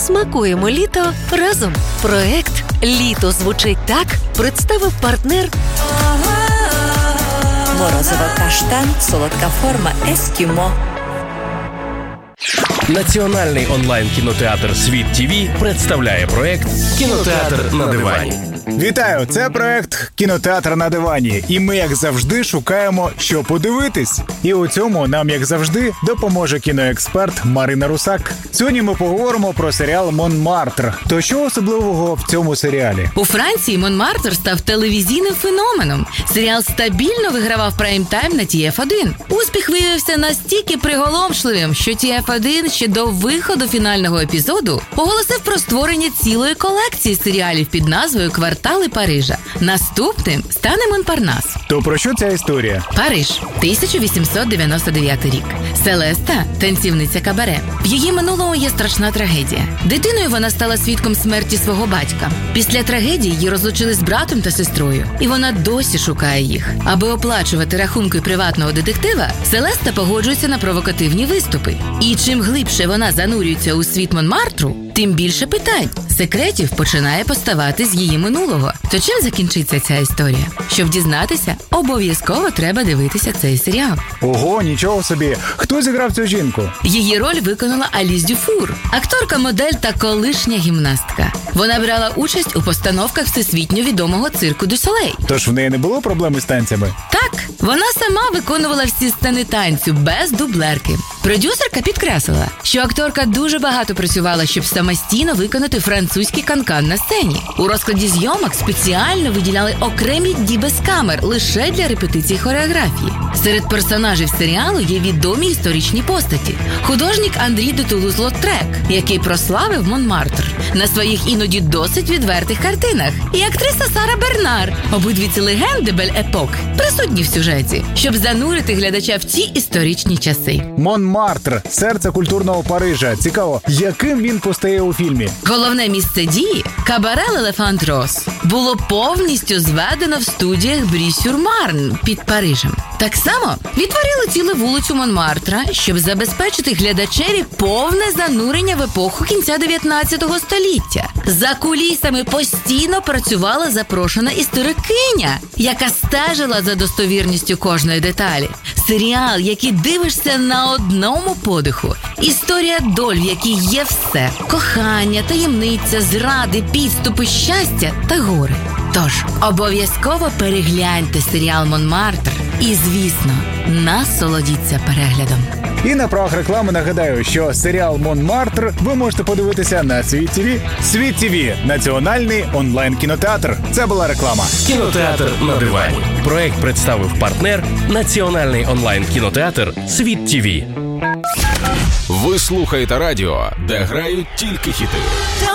Смакуємо літо разом. Проект «Літо звучить так» представив партнер Морозиво-каштан, солодка форма «Ескімо». Національний онлайн-кінотеатр «Світ ТВ» представляє проект «Кінотеатр на дивані». Вітаю! Це проект «Кінотеатр на дивані». І ми, як завжди, шукаємо, що подивитись. І у цьому нам, як завжди, допоможе кіноексперт Марина Русак. Сьогодні ми поговоримо про серіал «Монмартр». То що особливого в цьому серіалі? У Франції «Монмартр» став телевізійним феноменом. Серіал стабільно вигравав прайм-тайм на TF1. Успіх виявився настільки приголомшливим, що TF1 ще до виходу фінального епізоду оголосив про створення цілої колекції серіалів під назвою «Квартали Парижа». Наступним стане Монпарнас. То про що ця історія? Париж, 1899 рік. Селеста – танцівниця кабаре. В її минулому є страшна трагедія. Дитиною вона стала свідком смерті свого батька. Після трагедії її розлучили з братом та сестрою. І вона досі шукає їх. Аби оплачувати рахунки приватного детектива, Селеста погоджується на провокативні виступи. І чим глибше вона занурюється у світ Монмартру, тим більше питань, секретів починає поставати з її минулого. То чим закінчиться ця історія? Щоб дізнатися, обов'язково треба дивитися цей серіал. Ого, нічого собі! Хто зіграв цю жінку? Її роль виконала Аліс Дюфур, акторка, модель та колишня гімнастка. Вона брала участь у постановках всесвітньо відомого цирку Дю Солей. Тож в неї не було проблем із танцями? Так, вона сама виконувала всі сцени танцю без дублерки. Продюсерка підкреслила, що акторка дуже багато працювала, щоб самостійно виконати французький канкан на сцені. У розкладі зйомок спеціально виділяли окремі дні без камер лише для репетиції хореографії. Серед персонажів серіалу є відомі історичні постаті. Художник Андрій де Тулуз-Лотрек, який прославив Монмартр на своїх іноді досить відвертих картинах, і актриса Сара Бернар. Обидві ці легенди Бель-Епок присутні в сюжеті, щоб занурити глядача в ці історичні часи. Монмартр – серце культурного Парижа. Цікаво, яким він постає у фільмі? Головне місце дії – кабаре «L'Elefant Rose» було повністю зведено в студіях Брі-Сюр-Марн під Парижем. Так само відтворили цілу вулицю Монмартра, щоб забезпечити глядачеві повне занурення в епоху кінця 19 століття. За кулісами постійно працювала запрошена історикиня, яка стежила за достовірністю кожної деталі. Серіал, який дивишся на одному подиху. Історія доль, в якій є все. Кохання, таємниця, зради, підступи, щастя та горе. Тож, обов'язково перегляньте серіал «Монмартр» і, звісно, насолодіться переглядом. І на правах реклами нагадаю, що серіал «Монмартр» ви можете подивитися на Світ ТВ. Світ ТВ – національний онлайн-кінотеатр. Це була реклама. Кінотеатр на дивані. Проект представив партнер Національний онлайн-кінотеатр «Світ ТВ». Ви слухаєте радіо, де грають тільки хіти.